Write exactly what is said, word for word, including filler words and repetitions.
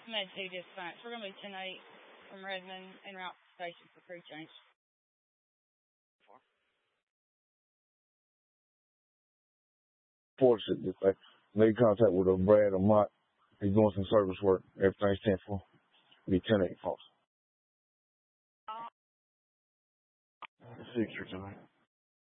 Med two dispatch. We're going to be ten eight from Redmond en route to station for crew change. Fortunate if I made contact with a Brad or Mott. He's doing some service work. Everything's ten four. Be ten eight, folks. Six or tonight.